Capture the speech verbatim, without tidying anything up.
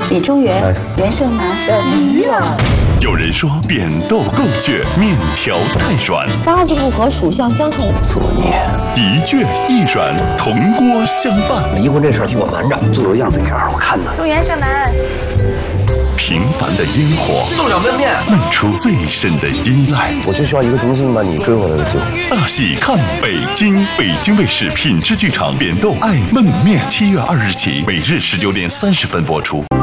李中原、袁胜男的女儿。 有人说扁豆够倔，面条太软， 八字不合，属相相冲， 作孽。一倔一软，铜锅相伴。 离婚这事儿替我瞒着，做做样子给二我看呢。 祝袁胜男。 平凡的烟火， 弄两焖面， 漫出最深的依赖。 我就需要一个中心把你追回来的机会。 大戏看北京，北京卫视品质剧场扁豆爱焖面，七月二日起，每日十九点三十分播出。